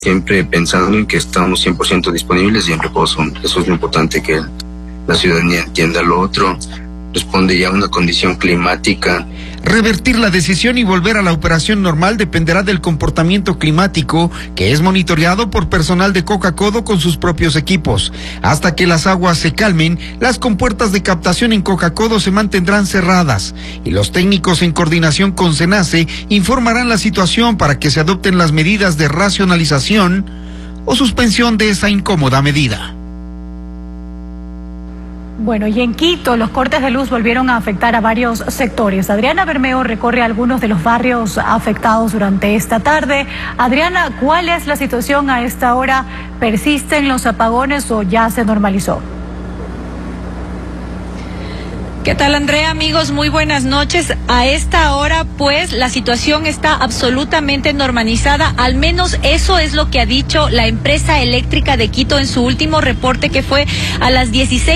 siempre pensando en que estamos 100% disponibles y en reposo. Eso es lo importante, que la ciudadanía entienda. Lo otro responde ya a una condición climática. Revertir la decisión y volver a la operación normal dependerá del comportamiento climático, que es monitoreado por personal de Coca-Codo con sus propios equipos. Hasta que las aguas se calmen, las compuertas de captación en Coca-Codo se mantendrán cerradas y los técnicos, en coordinación con SENACE, informarán la situación para que se adopten las medidas de racionalización o suspensión de esa incómoda medida. Bueno, y en Quito los cortes de luz volvieron a afectar a varios sectores. Adriana Bermeo recorre algunos de los barrios afectados durante esta tarde. Adriana, ¿cuál es la situación a esta hora? ¿Persisten los apagones o ya se normalizó? ¿Qué tal, Andrea? Amigos, muy buenas noches. A esta hora, pues, la situación está absolutamente normalizada. Al menos eso es lo que ha dicho la empresa eléctrica de Quito en su último reporte, que fue a las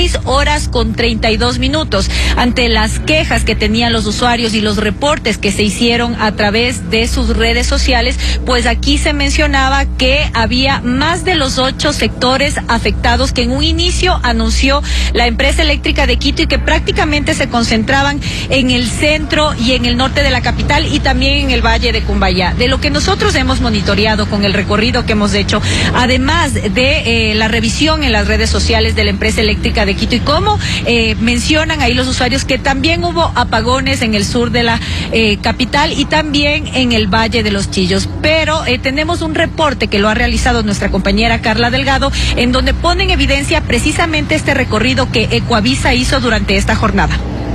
16:32. Ante las quejas que tenían los usuarios y los reportes que se hicieron a través de sus redes sociales, pues aquí se mencionaba que había más de los 8 sectores afectados que en un inicio anunció la empresa eléctrica de Quito, y que prácticamente se concentraban en el centro y en el norte de la capital y también en el valle de Cumbayá. De lo que nosotros hemos monitoreado con el recorrido que hemos hecho, además de la revisión en las redes sociales de la empresa eléctrica de Quito, y como mencionan ahí los usuarios, que también hubo apagones en el sur de la capital y también en el Valle de los Chillos. Pero tenemos un reporte que lo ha realizado nuestra compañera Carla Delgado, en donde pone en evidencia precisamente este recorrido que Ecoavisa hizo durante esta jornada.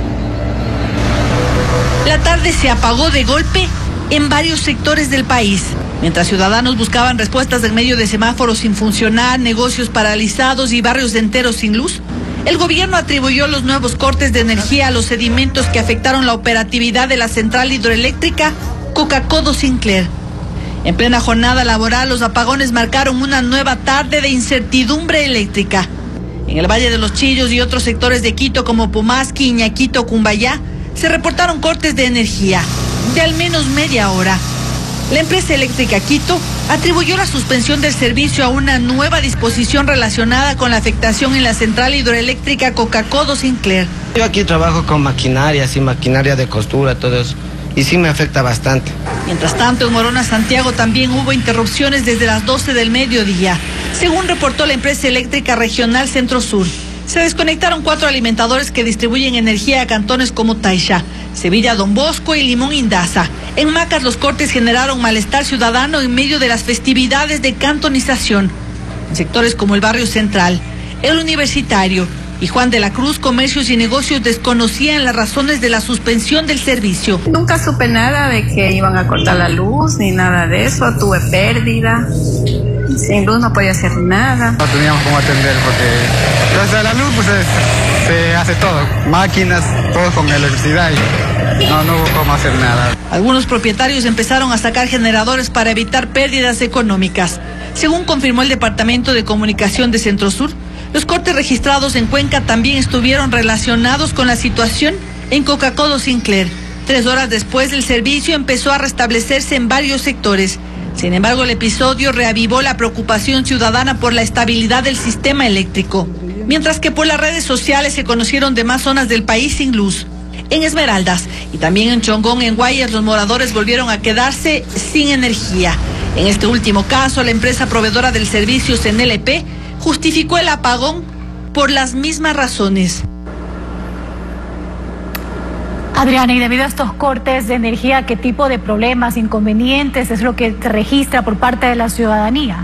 La tarde se apagó de golpe en varios sectores del país. Mientras ciudadanos buscaban respuestas en medio de semáforos sin funcionar, negocios paralizados y barrios enteros sin luz, el gobierno atribuyó los nuevos cortes de energía a los sedimentos que afectaron la operatividad de la central hidroeléctrica Coca-Codo Sinclair. En plena jornada laboral, los apagones marcaron una nueva tarde de incertidumbre eléctrica. En el Valle de los Chillos y otros sectores de Quito como Pumasqui, Iñaquito, Cumbayá, se reportaron cortes de energía de al menos media hora. La empresa eléctrica Quito atribuyó la suspensión del servicio a una nueva disposición relacionada con la afectación en la central hidroeléctrica Coca-Codo Sinclair. Yo aquí trabajo con maquinaria, sí, maquinaria de costura, todo eso, y sí me afecta bastante. Mientras tanto, en Morona, Santiago, también hubo interrupciones desde las 12 del mediodía. Según reportó la empresa eléctrica regional Centro Sur, se desconectaron 4 alimentadores que distribuyen energía a cantones como Taisha, Sevilla, Don Bosco y Limón Indaza. En Macas, los cortes generaron malestar ciudadano en medio de las festividades de cantonización. En sectores como el Barrio Central, el Universitario y Juan de la Cruz, comercios y negocios desconocían las razones de la suspensión del servicio. Nunca supe nada de que iban a cortar la luz ni nada de eso. Tuve pérdida. Sin luz no podía hacer nada. No teníamos cómo atender porque desde la luz pues se hace todo. Máquinas, todo con electricidad y no hubo cómo hacer nada. Algunos propietarios empezaron a sacar generadores para evitar pérdidas económicas. Según confirmó el Departamento de Comunicación de Centro Sur, los cortes registrados en Cuenca también estuvieron relacionados con la situación en Coca-Codo Sinclair. 3 horas después, el servicio empezó a restablecerse en varios sectores. Sin embargo, el episodio reavivó la preocupación ciudadana por la estabilidad del sistema eléctrico, mientras que por las redes sociales se conocieron demás zonas del país sin luz. En Esmeraldas y también en Chongón, en Guayas, los moradores volvieron a quedarse sin energía. En este último caso, la empresa proveedora del servicio CNLP justificó el apagón por las mismas razones. Adriana, y debido a estos cortes de energía, ¿qué tipo de problemas, inconvenientes es lo que se registra por parte de la ciudadanía?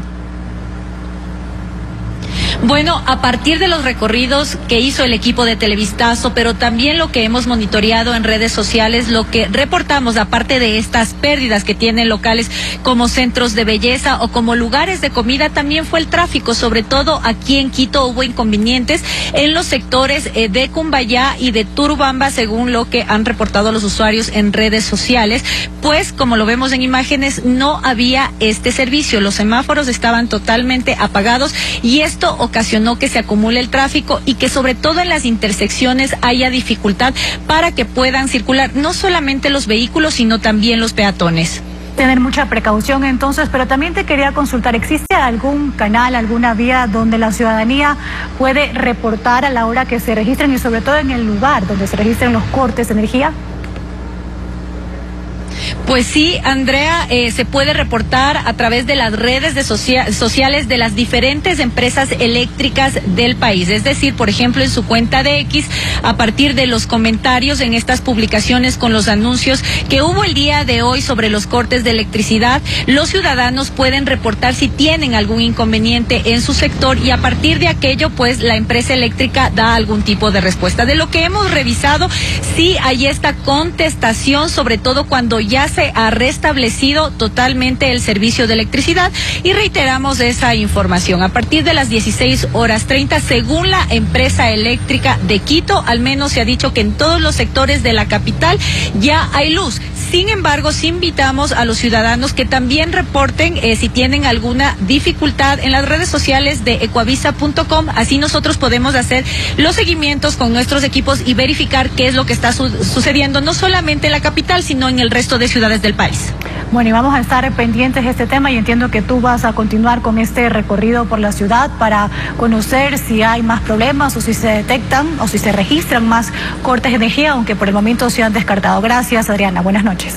Bueno, a partir de los recorridos que hizo el equipo de Televistazo, pero también lo que hemos monitoreado en redes sociales, lo que reportamos, aparte de estas pérdidas que tienen locales como centros de belleza o como lugares de comida, también fue el tráfico. Sobre todo aquí en Quito hubo inconvenientes en los sectores de Cumbayá y de Turubamba, según lo que han reportado los usuarios en redes sociales, pues como lo vemos en imágenes, no había este servicio. Los semáforos estaban totalmente apagados y esto ocasionó que se acumule el tráfico y que sobre todo en las intersecciones haya dificultad para que puedan circular no solamente los vehículos, sino también los peatones. tener mucha precaución entonces, pero también te quería consultar, ¿existe algún canal, alguna vía donde la ciudadanía puede reportar a la hora que se registren y sobre todo en el lugar donde se registren los cortes de energía? Pues sí, Andrea, se puede reportar a través de las redes sociales de las diferentes empresas eléctricas del país. Es decir, por ejemplo, en su cuenta de X, a partir de los comentarios en estas publicaciones con los anuncios que hubo el día de hoy sobre los cortes de electricidad, los ciudadanos pueden reportar si tienen algún inconveniente en su sector y a partir de aquello, pues la empresa eléctrica da algún tipo de respuesta. De lo que hemos revisado, sí hay esta contestación, sobre todo cuando ya se ha restablecido totalmente el servicio de electricidad, y reiteramos esa información. A partir de las 16:30, según la empresa eléctrica de Quito, al menos se ha dicho que en todos los sectores de la capital ya hay luz. Sin embargo, sí invitamos a los ciudadanos que también reporten si tienen alguna dificultad en las redes sociales de ecuavisa.com. Así nosotros podemos hacer los seguimientos con nuestros equipos y verificar qué es lo que está sucediendo, no solamente en la capital, sino en el resto de ciudades del país. Bueno, y vamos a estar pendientes de este tema y entiendo que tú vas a continuar con este recorrido por la ciudad para conocer si hay más problemas o si se detectan o si se registran más cortes de energía, aunque por el momento se han descartado. Gracias, Adriana. Buenas noches.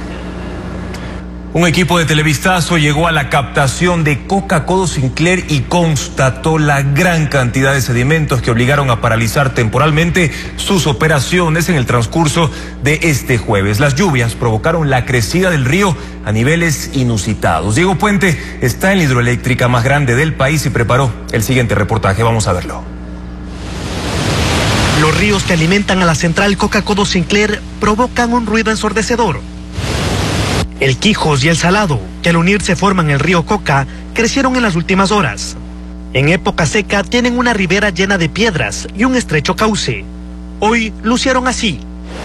Un equipo de Televistazo llegó a la captación de Coca-Codo Sinclair y constató la gran cantidad de sedimentos que obligaron a paralizar temporalmente sus operaciones en el transcurso de este jueves. Las lluvias provocaron la crecida del río a niveles inusitados. Diego Puente está en la hidroeléctrica más grande del país y preparó el siguiente reportaje. Vamos a verlo. Los ríos que alimentan a la central Coca-Codo Sinclair provocan un ruido ensordecedor. El Quijos y el Salado, que al unirse forman el río Coca, crecieron en las últimas horas. En época seca tienen una ribera llena de piedras y un estrecho cauce. Hoy lucieron así.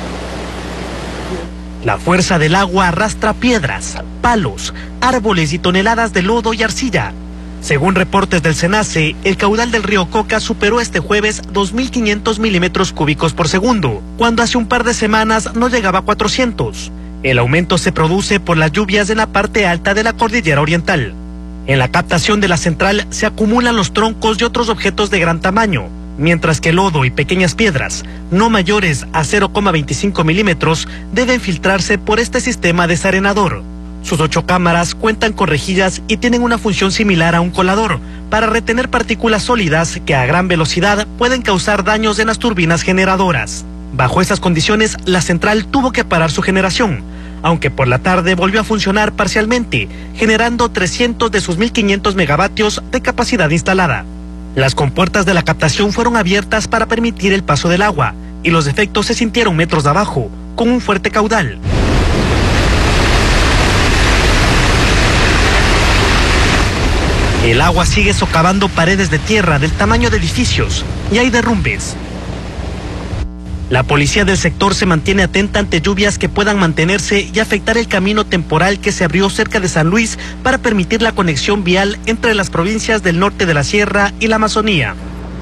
La fuerza del agua arrastra piedras, palos, árboles y toneladas de lodo y arcilla. Según reportes del SENACE, el caudal del río Coca superó este jueves 2.500 milímetros cúbicos por segundo, cuando hace un par de semanas no llegaba a 400. El aumento se produce por las lluvias en la parte alta de la cordillera oriental. En la captación de la central se acumulan los troncos y otros objetos de gran tamaño, mientras que lodo y pequeñas piedras, no mayores a 0,25 milímetros, deben filtrarse por este sistema desarenador. Sus 8 cámaras cuentan con rejillas y tienen una función similar a un colador, para retener partículas sólidas que a gran velocidad pueden causar daños en las turbinas generadoras. Bajo esas condiciones, la central tuvo que parar su generación, aunque por la tarde volvió a funcionar parcialmente, generando 300 de sus 1.500 megavatios de capacidad instalada. Las compuertas de la captación fueron abiertas para permitir el paso del agua, y los efectos se sintieron metros de abajo, con un fuerte caudal. El agua sigue socavando paredes de tierra del tamaño de edificios, y hay derrumbes. La policía del sector se mantiene atenta ante lluvias que puedan mantenerse y afectar el camino temporal que se abrió cerca de San Luis para permitir la conexión vial entre las provincias del norte de la Sierra y la Amazonía.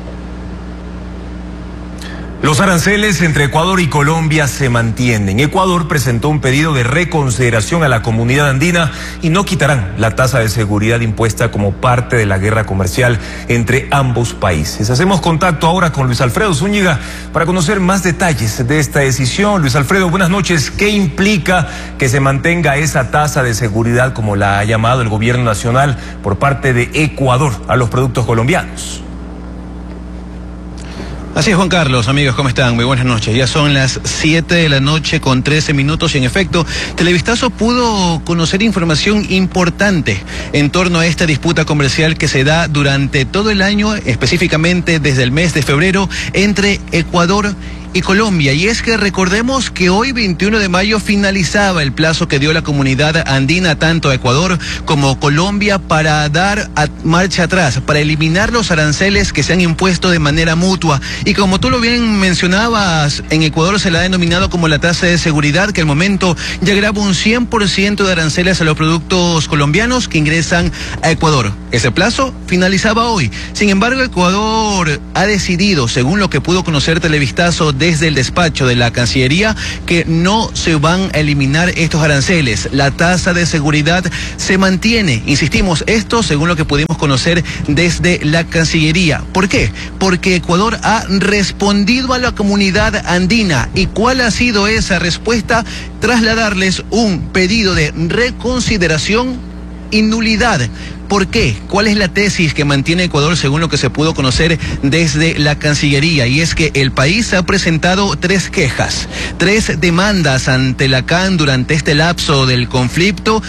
Los aranceles entre Ecuador y Colombia se mantienen. Ecuador presentó un pedido de reconsideración a la comunidad andina y no quitarán la tasa de seguridad impuesta como parte de la guerra comercial entre ambos países. Hacemos contacto ahora con Luis Alfredo Zúñiga para conocer más detalles de esta decisión. Luis Alfredo, buenas noches. ¿Qué implica que se mantenga esa tasa de seguridad, como la ha llamado el gobierno nacional, por parte de Ecuador a los productos colombianos? Así es, Juan Carlos, amigos, ¿cómo están? Muy buenas noches. Ya son las 7 de la noche con 13 minutos y en efecto, Televistazo pudo conocer información importante en torno a esta disputa comercial que se da durante todo el año, específicamente desde el mes de febrero, entre Ecuador y Colombia. Y es que recordemos que hoy, 21 de mayo, finalizaba el plazo que dio la comunidad andina tanto a Ecuador como Colombia para dar marcha atrás, para eliminar los aranceles que se han impuesto de manera mutua. Y como tú lo bien mencionabas, en Ecuador se la ha denominado como la tasa de seguridad, que al momento ya graba un 100% de aranceles a los productos colombianos que ingresan a Ecuador. Ese plazo finalizaba hoy. Sin embargo, Ecuador ha decidido, según lo que pudo conocer Televistazo de desde el despacho de la Cancillería que no se van a eliminar estos aranceles. La tasa de seguridad se mantiene. Insistimos, esto según lo que pudimos conocer desde la Cancillería. ¿Por qué? Porque Ecuador ha respondido a la comunidad andina. ¿Y cuál ha sido esa respuesta? Trasladarles un pedido de reconsideración y nulidad. ¿Por qué? ¿Cuál es la tesis que mantiene Ecuador según lo que se pudo conocer desde la Cancillería? Y es que el país ha presentado 3 quejas, 3 demandas ante la CAN durante este lapso del conflicto.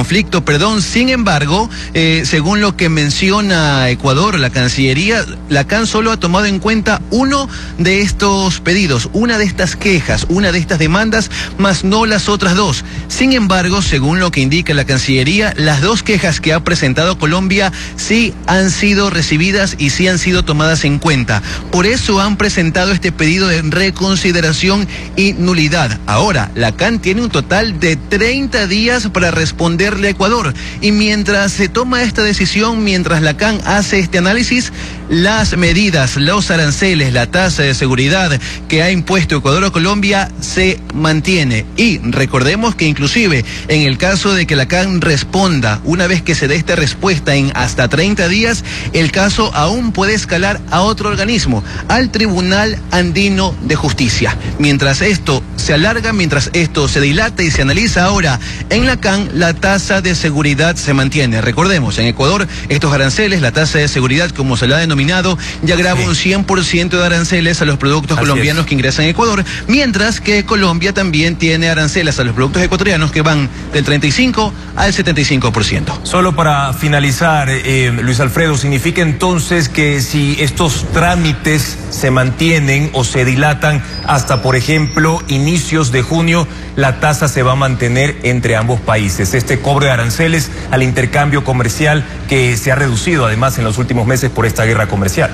Sin embargo, según lo que menciona Ecuador, la Cancillería, la CAN solo ha tomado en cuenta uno de estos pedidos, una de estas quejas, una de estas demandas, más no las otras 2. Sin embargo, según lo que indica la Cancillería, las 2 quejas que ha presentado Colombia sí han sido recibidas y sí han sido tomadas en cuenta. Por eso han presentado este pedido de reconsideración y nulidad. Ahora, la CAN tiene un total de 30 días para responderle a Ecuador. Y mientras se toma esta decisión, mientras la CAN hace este análisis, las medidas, los aranceles, la tasa de seguridad que ha impuesto Ecuador a Colombia se mantiene. Y recordemos que inclusive en el caso de que la CAN responda, una vez que se dé esta respuesta en hasta 30 días, el caso aún puede escalar a otro organismo, al Tribunal Andino de Justicia. Mientras esto se alarga, mientras esto se dilata y se analiza ahora en la CAN, la tasa de seguridad se mantiene. Recordemos, en Ecuador, estos aranceles, la tasa de seguridad, como se la ha denominado, ya graba un 100% de aranceles a los productos colombianos que ingresan a Ecuador, mientras que Colombia también tiene aranceles a los productos ecuatorianos que van del 35 al 75%. Solo para finalizar, Luis Alfredo, ¿significa entonces que si estos trámites se mantienen o se dilatan hasta, por ejemplo, inicios de junio, la tasa se va a mantener entre ambos países? Este cobro de aranceles al intercambio comercial que se ha reducido además en los últimos meses por esta guerra comercial.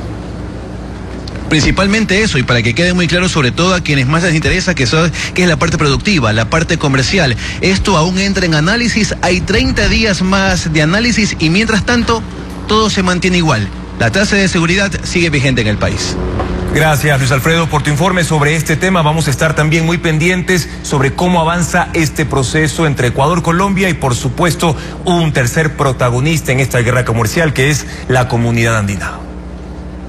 Principalmente eso, y para que quede muy claro sobre todo a quienes más les interesa, que es la parte productiva, la parte comercial. Esto aún entra en análisis, hay 30 días más de análisis y mientras tanto todo se mantiene igual. La tasa de seguridad sigue vigente en el país. Gracias, Luis Alfredo, por tu informe sobre este tema. Vamos a estar también muy pendientes sobre cómo avanza este proceso entre Ecuador, Colombia y, por supuesto, un tercer protagonista en esta guerra comercial, que es la comunidad andina.